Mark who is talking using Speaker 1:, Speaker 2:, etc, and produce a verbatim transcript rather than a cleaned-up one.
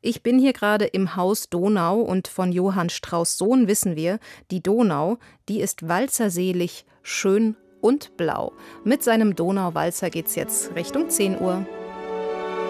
Speaker 1: Ich bin hier gerade im Haus Donau und von Johann Strauss Sohn wissen wir, die Donau, die ist walzerselig, schön und blau. Mit seinem Donauwalzer geht's jetzt Richtung zehn Uhr.